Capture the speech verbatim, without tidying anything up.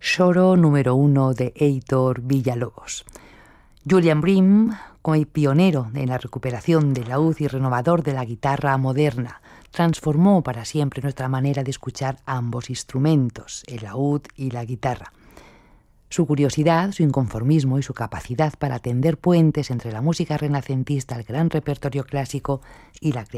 Choro número uno de Heitor Villa-Lobos. Julian Bream, como pionero en la recuperación del laúd y renovador de la guitarra moderna, transformó para siempre nuestra manera de escuchar ambos instrumentos, el laúd y la guitarra. Su curiosidad, su inconformismo y su capacidad para tender puentes entre la música renacentista, el gran repertorio clásico y la creación